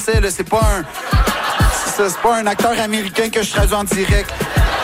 C'est pas un acteur américain que je traduis en direct.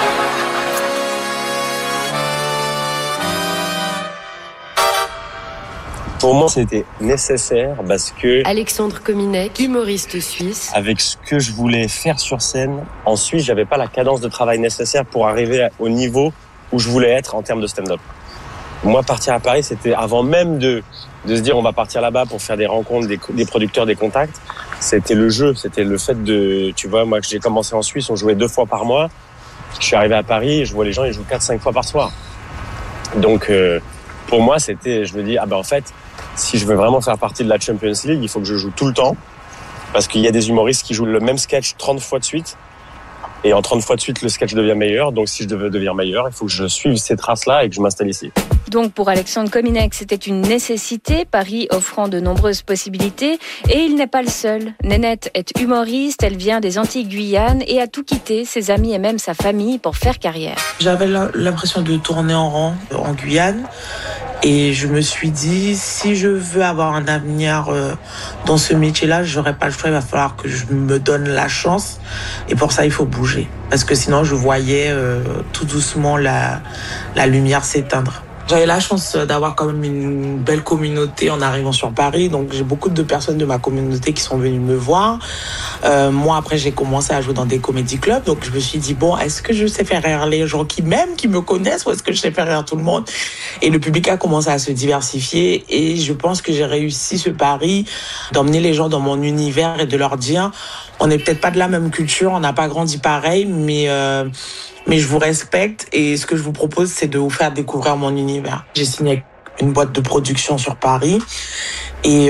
Pour moi, c'était nécessaire parce que... Alexandre Kominek, humoriste suisse. Avec ce que je voulais faire sur scène, en Suisse, j'avais pas la cadence de travail nécessaire pour arriver au niveau où je voulais être en termes de stand-up. Moi, partir à Paris, c'était avant même de se dire on va partir là-bas pour faire des rencontres, des producteurs, des contacts. C'était le jeu, c'était le fait de... Tu vois, moi, j'ai commencé en Suisse, on jouait 2 fois par mois. Je suis arrivé à Paris, je vois les gens, ils jouent 4-5 fois par soir. Donc, pour moi, c'était... Je me dis, en fait... Si je veux vraiment faire partie de la Champions League, il faut que je joue tout le temps. Parce qu'il y a des humoristes qui jouent le même sketch 30 fois de suite. Et en 30 fois de suite, le sketch devient meilleur. Donc si je veux devenir meilleur, il faut que je suive ces traces-là et que je m'installe ici. Donc pour Alexandre Kominek, c'était une nécessité, Paris offrant de nombreuses possibilités. Et il n'est pas le seul. Nénette est humoriste, elle vient des Antilles-Guyane et a tout quitté, ses amis et même sa famille, pour faire carrière. J'avais l'impression de tourner en rond en Guyane. Et je me suis dit, si je veux avoir un avenir dans ce métier-là, j'aurais pas le choix, il va falloir que je me donne la chance. Et pour ça, il faut bouger. Parce que sinon, je voyais tout doucement la lumière s'éteindre. J'avais la chance d'avoir quand même une belle communauté en arrivant sur Paris. Donc, j'ai beaucoup de personnes de ma communauté qui sont venues me voir. Moi, après, j'ai commencé à jouer dans des comédie clubs. Donc, je me suis dit, bon, est-ce que je sais faire rire les gens qui m'aiment, qui me connaissent, ou est-ce que je sais faire rire tout le monde? Et le public a commencé à se diversifier. Et je pense que j'ai réussi ce pari d'emmener les gens dans mon univers et de leur dire, on n'est peut-être pas de la même culture, on n'a pas grandi pareil, mais je vous respecte et ce que je vous propose, c'est de vous faire découvrir mon univers. J'ai signé avec une boîte de production sur Paris et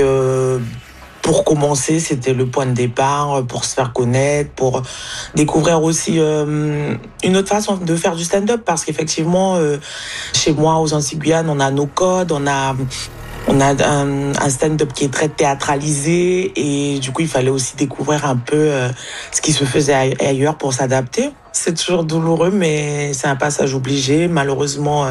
pour commencer, c'était le point de départ pour se faire connaître, pour découvrir aussi une autre façon de faire du stand-up parce qu'effectivement, chez moi, aux Antilles-Guyane, on a nos codes, on a un stand-up qui est très théâtralisé et du coup, il fallait aussi découvrir un peu ce qui se faisait ailleurs pour s'adapter. C'est toujours douloureux, mais c'est un passage obligé. Malheureusement,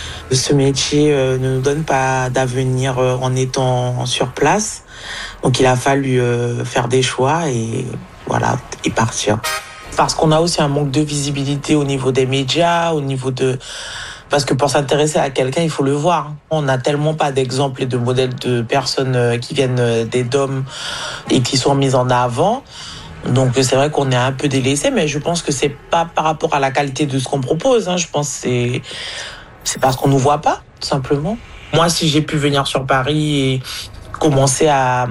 ce métier ne nous donne pas d'avenir en étant sur place. Donc, il a fallu faire des choix et voilà, et partir. Parce qu'on a aussi un manque de visibilité au niveau des médias, au niveau de... Parce que pour s'intéresser à quelqu'un, il faut le voir. On n'a tellement pas d'exemples et de modèles de personnes qui viennent des DOM et qui sont mises en avant. Donc c'est vrai qu'on est un peu délaissé, mais je pense que c'est pas par rapport à la qualité de ce qu'on propose. Je pense que c'est parce qu'on nous voit pas, tout simplement. Moi, si j'ai pu venir sur Paris et commencer à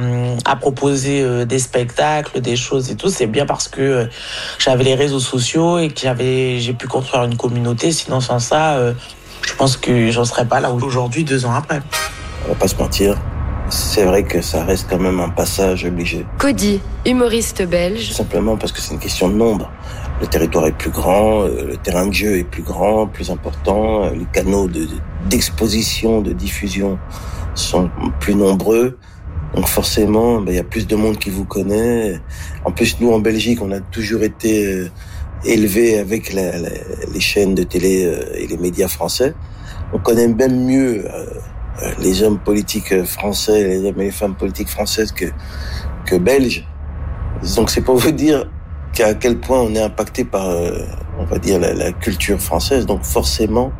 proposer des spectacles, des choses et tout, c'est bien parce que j'avais les réseaux sociaux et que j'ai pu construire une communauté. Sinon, sans ça, je pense que j'en serais pas là aujourd'hui, 2 ans après. On va pas se mentir, c'est vrai que ça reste quand même un passage obligé. Cody, humoriste belge. Tout simplement parce que c'est une question de nombre. Le territoire est plus grand, le terrain de jeu est plus grand, plus important, les canaux d'exposition, de diffusion sont plus nombreux. Donc forcément, il y a plus de monde qui vous connaît. En plus, nous, en Belgique, on a toujours été élevés avec les chaînes de télé et les médias français. On connaît même mieux les hommes politiques français, les hommes et les femmes politiques françaises que belges. Donc c'est pour vous dire à quel point on est impacté par, on va dire, la culture française. Donc forcément,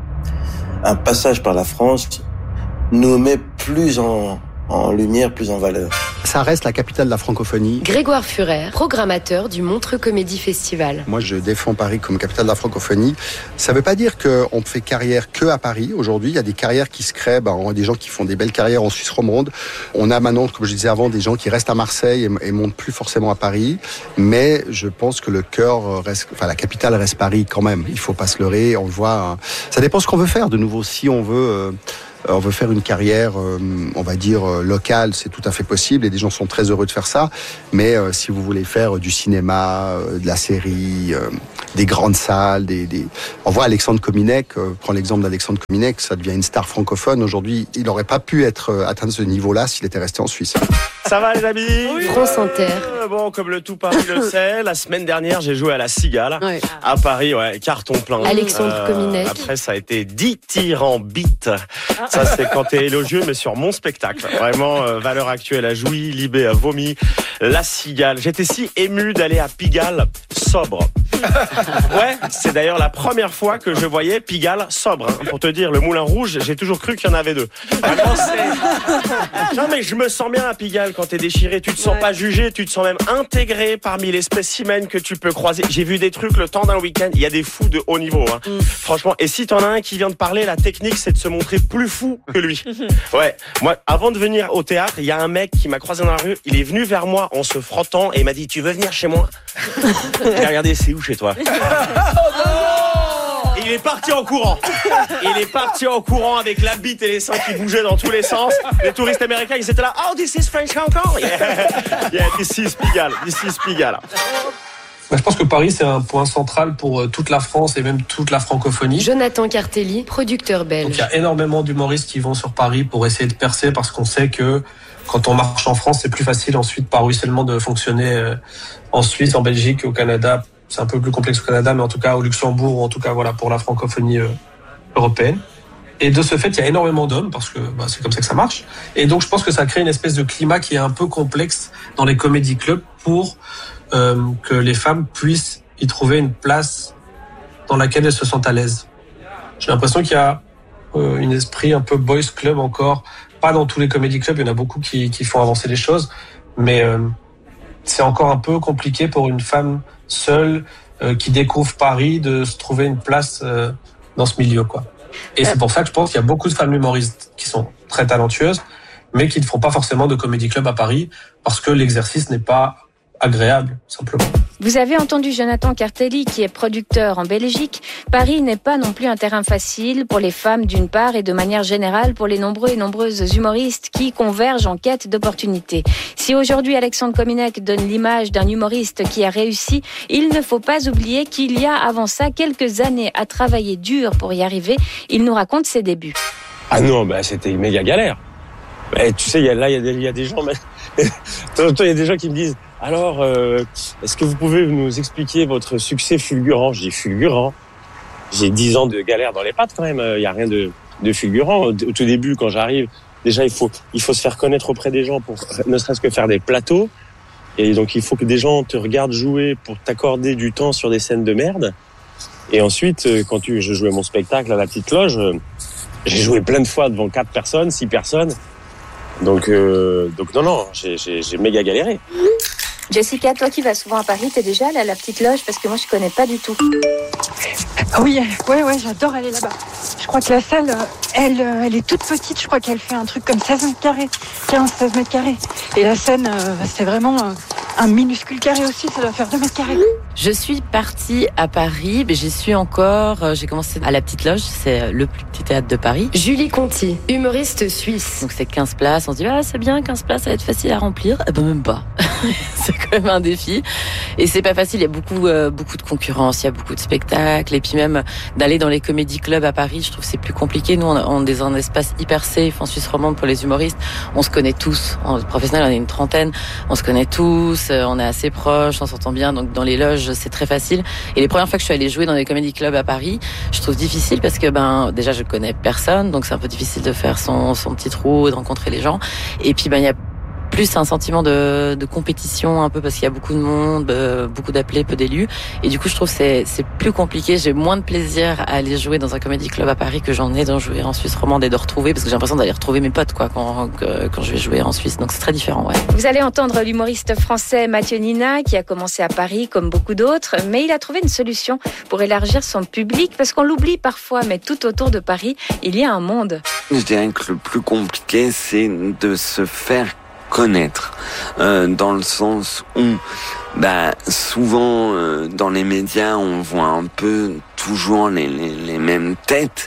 un passage par la France nous met plus en lumière, plus en valeur. Ça reste la capitale de la francophonie. Grégoire Furer, programmateur du Montreux Comédie Festival. Moi, je défends Paris comme capitale de la francophonie. Ça ne veut pas dire qu'on fait carrière que à Paris. Aujourd'hui, il y a des carrières qui se créent. On a des gens qui font des belles carrières en Suisse romande. On a maintenant, comme je disais avant, des gens qui restent à Marseille et montent plus forcément à Paris. Mais je pense que le cœur reste, la capitale reste Paris quand même. Il faut pas se leurrer. On le voit. Ça dépend ce qu'on veut faire de nouveau. Si on veut faire une carrière, on va dire, locale, c'est tout à fait possible et des gens sont très heureux de faire ça. Mais si vous voulez faire du cinéma, de la série, des grandes salles, on voit Alexandre Kominek, prends l'exemple d'Alexandre Kominek, ça devient une star francophone. Aujourd'hui, il n'aurait pas pu atteindre ce niveau-là s'il était resté en Suisse. Ça va les amis? Oui. France Inter. Bon, comme le tout Paris le sait, la semaine dernière, j'ai joué à la Cigale. Ouais. À Paris, carton plein. Alexandre Kominec. Après, ça a été 10 tirs en bite. Ça, c'est quand t'es élogieux, mais sur mon spectacle. Vraiment, Valeurs Actuelles a joui, Libé a vomi. La Cigale. J'étais si ému d'aller à Pigalle sobre. Ouais, c'est d'ailleurs la première fois que je voyais Pigalle sobre. Pour te dire, le Moulin Rouge, j'ai toujours cru qu'il y en avait deux. Vraiment, non mais je me sens bien à Pigalle quand t'es déchiré. Tu te sens pas jugé, tu te sens même intégré parmi les spécimens que tu peux croiser. J'ai vu des trucs le temps d'un week-end. Il y a des fous de haut niveau. Franchement, et si t'en as un qui vient de parler, la technique, c'est de se montrer plus fou que lui. Ouais, moi, avant de venir au théâtre, il y a un mec qui m'a croisé dans la rue. Il est venu vers moi en se frottant et il m'a dit: tu veux venir chez moi? J'ai regardé, c'est où chez toi? Il est parti en courant. Il est parti en courant avec la bite et les seins qui bougeaient dans tous les sens. Les touristes américains, ils étaient là. Oh, this is French Hong Kong. Yeah, this is Pigalle. This is Pigalle. Je pense que Paris, c'est un point central pour toute la France et même toute la francophonie. Jonathan Cartelli, producteur belge. Donc, il y a énormément d'humoristes qui vont sur Paris pour essayer de percer parce qu'on sait que quand on marche en France, c'est plus facile ensuite par ruissellement de fonctionner en Suisse, en Belgique, au Canada. C'est un peu plus complexe au Canada, mais en tout cas au Luxembourg, ou en tout cas voilà pour la francophonie européenne. Et de ce fait, il y a énormément d'hommes parce que c'est comme ça que ça marche. Et donc je pense que ça crée une espèce de climat qui est un peu complexe dans les comédie clubs pour que les femmes puissent y trouver une place dans laquelle elles se sentent à l'aise. J'ai l'impression qu'il y a un esprit un peu boys club encore, pas dans tous les comédie clubs, il y en a beaucoup qui font avancer les choses, mais c'est encore un peu compliqué pour une femme seule qui découvre Paris de se trouver une place dans ce milieu, quoi. Et c'est pour ça que je pense qu'il y a beaucoup de femmes humoristes qui sont très talentueuses, mais qui ne font pas forcément de comédie club à Paris parce que l'exercice n'est pas agréable, simplement. Vous avez entendu Jonathan Cartelli, qui est producteur en Belgique. Paris n'est pas non plus un terrain facile pour les femmes d'une part et de manière générale pour les nombreux et nombreuses humoristes qui convergent en quête d'opportunités. Si aujourd'hui Alexandre Kominec donne l'image d'un humoriste qui a réussi, il ne faut pas oublier qu'il y a avant ça quelques années à travailler dur pour y arriver. Il nous raconte ses débuts. Ah non, c'était une méga galère. Tu sais, il y a des gens, il y a des gens qui me disent: alors, est-ce que vous pouvez nous expliquer votre succès fulgurant? Je dis fulgurant. J'ai 10 ans de galère dans les pattes quand même. Il y a rien de fulgurant. Au tout début, quand j'arrive, déjà il faut se faire connaître auprès des gens pour ne serait-ce que faire des plateaux. Et donc il faut que des gens te regardent jouer pour t'accorder du temps sur des scènes de merde. Et ensuite, quand je jouais mon spectacle à la Petite Loge, j'ai joué plein de fois devant 4 personnes, 6 personnes. Donc non, j'ai méga galéré. Jessica, toi qui vas souvent à Paris, t'es déjà allée à la Petite Loge? Parce que moi, je connais pas du tout. Oui, j'adore aller là-bas. Je crois que la salle, elle est toute petite. Je crois qu'elle fait un truc comme 16 mètres carrés, 15-16 mètres carrés. Et la scène, c'est vraiment un minuscule carré aussi, ça doit faire 2 mètres carrés. Je suis partie à Paris, mais j'y suis encore. J'ai commencé à la Petite Loge, c'est le plus petit théâtre de Paris. Julie Conti, humoriste suisse. Donc c'est 15 places, on se dit c'est bien, 15 places, ça va être facile à remplir. Même pas. C'est quand même un défi. Et c'est pas facile, il y a beaucoup de concurrence, il y a beaucoup de spectacles. Et puis même d'aller dans les comédie clubs à Paris, je trouve que c'est plus compliqué. Nous, on est dans un espace hyper safe en Suisse romande pour les humoristes. On se connaît tous. En professionnel, on est une trentaine. On se connaît tous, on est assez proches, on s'entend bien. Donc dans les loges, c'est très facile. Et les premières fois que je suis allée jouer dans des comédie clubs à Paris, je trouve difficile parce que déjà je connais personne, donc c'est un peu difficile de faire son petit trou, de rencontrer les gens. Et puis il y a plus un sentiment de compétition un peu parce qu'il y a beaucoup de monde, beaucoup d'appelés, peu d'élus. Et du coup, je trouve que c'est plus compliqué. J'ai moins de plaisir à aller jouer dans un comédie club à Paris que j'en ai d'en jouer en Suisse romande et de retrouver, parce que j'ai l'impression d'aller retrouver mes potes quand je vais jouer en Suisse. Donc c'est très différent, ouais. Vous allez entendre l'humoriste français Mathieu Nina qui a commencé à Paris comme beaucoup d'autres, mais il a trouvé une solution pour élargir son public parce qu'on l'oublie parfois, mais tout autour de Paris, il y a un monde. Je dirais que le plus compliqué, c'est de se faire connaître, dans le sens où souvent dans les médias on voit un peu toujours les mêmes têtes,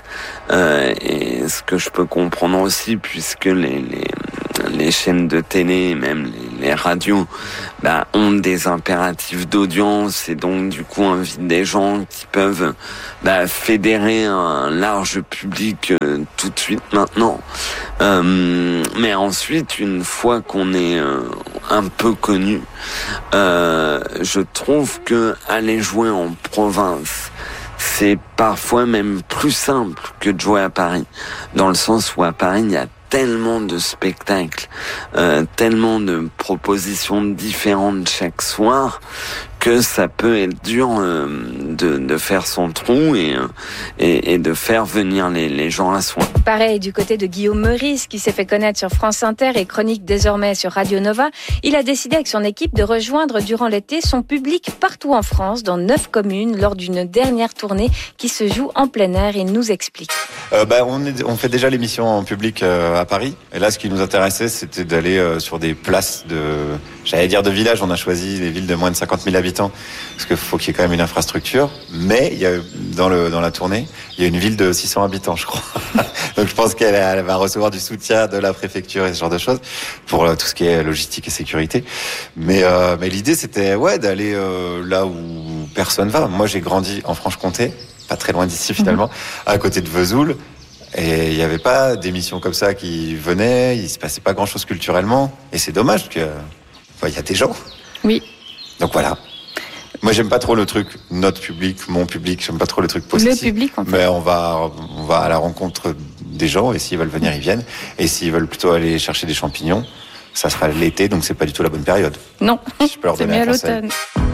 et ce que je peux comprendre aussi puisque les chaînes de télé, même les radios ont des impératifs d'audience et donc du coup invitent des gens qui peuvent fédérer un large public tout de suite maintenant. Mais ensuite, une fois qu'on est un peu connu, je trouve que aller jouer en province, c'est parfois même plus simple que de jouer à Paris, dans le sens où à Paris, il y a tellement de spectacles, tellement de propositions différentes chaque soir, que ça peut être dur de faire son trou et de faire venir les gens à soi. Pareil du côté de Guillaume Meurice, qui s'est fait connaître sur France Inter et chronique désormais sur Radio Nova. Il a décidé avec son équipe de rejoindre durant l'été son public partout en France, dans 9 communes, lors d'une dernière tournée qui se joue en plein air. Il nous explique. On fait déjà l'émission en public à Paris. Et là, ce qui nous intéressait, c'était d'aller sur des places de village. On a choisi les villes de moins de 50 000 habitants, parce qu'il faut qu'il y ait quand même une infrastructure. Mais il y a, dans la tournée, il y a une ville de 600 habitants, je crois. Donc je pense qu'elle va recevoir du soutien de la préfecture et ce genre de choses pour tout ce qui est logistique et sécurité. Mais l'idée, c'était d'aller là où personne va. Moi, j'ai grandi en Franche-Comté, pas très loin d'ici finalement, à côté de Vesoul. Et il n'y avait pas d'émissions comme ça qui venaient, il se passait pas grand-chose culturellement. Et c'est dommage, parce que y a des gens. Oui. Donc voilà. Moi, j'aime pas trop le truc, notre public, mon public, j'aime pas trop le truc possessif. Le public, en fait. Mais on va à la rencontre des gens, et s'ils veulent venir, ils viennent. Et s'ils veulent plutôt aller chercher des champignons, ça sera l'été, donc c'est pas du tout la bonne période. Non, je peux leur c'est donner mieux à un conseil. l'automne.